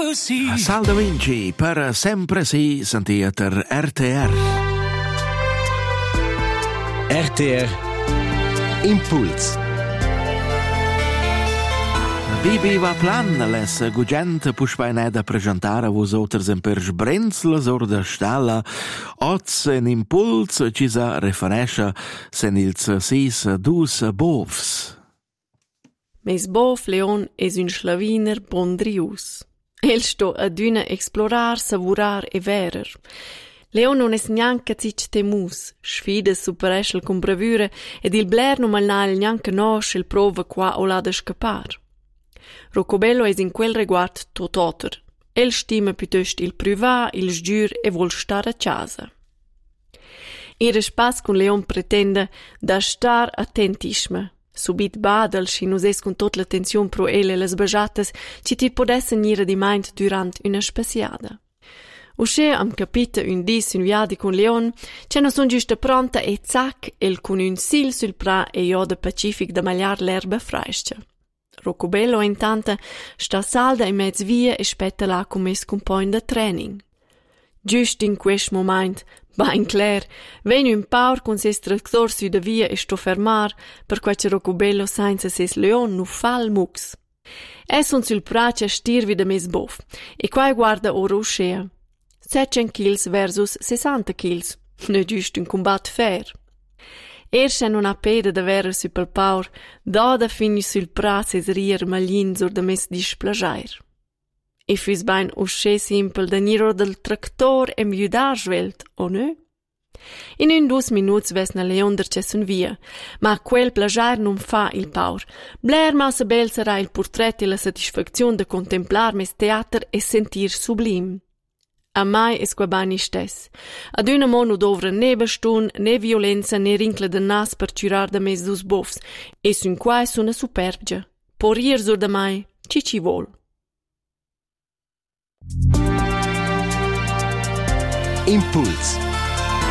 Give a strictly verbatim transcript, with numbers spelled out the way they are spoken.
sempre sì. Sal da Vinci, per sempre sì, Santiater R T R. R T R Impuls. Bibi va plan, les gugent puspainé da presentare a vos auters en per sbrenzlas or da stalla, oz en impuls ci sa referesce sen ils sis dus bovs. Mes bov Leon es un schlaviner bondrius. El sto ad una explorar, savurar e verer. Leon non es neanche zic temus, sfides supereschel con bravura ed il bler non malnal neanche nosce il prova qua o la da scappar. Roccobello es in quel riguard tot oter. El stima piuttost il privà, il sgiur e vuol star a casa. Il respas con Leon pretende da star attentisme. Subit badel si nus es con tot l'attenzion pro ele las bajatas ci ti podesse nire di mind durant una spasiada. Usce am capita un dis un viadi con Leon, ce ne son giusta pronta e zac, el con un sil sul pra e io da pacific da magliar l'erba fraiscia. Roccobello intanto sta salda in mezz via e spetta là come es compagn da training. Giust in quest moment, ben clar, ven un paur con ses tractor su da via e sto fermar, per quai che Roccobello senza ses Leon nu fa il mux. Es son sul prace stirvi da mes bof, e quai guarda ora uscea. settecento kils versus sessanta kils, ne giust un combat fair. Ersche non ha peda da vera su pel paur, da da fini sul prace es rier maglin sur da mes displagiair. E fus bain usce simpel da niro del tractor e miudar svelt, o ne? In un dus minuts ves na Leonder ce sun via, ma quel plagiair non fa il paur. Bler massa bel sarà il portret e la satisfazione da contemplar mes teater e sentir sublim. A mai es qua bani stess. Ad una monu dovra ne bastun, ne violenza, ne rincla de nas per ciurar da mes dus bofs, e sun quai suna superbgia. Por ir sur da mai, ci ci vol. Impuls.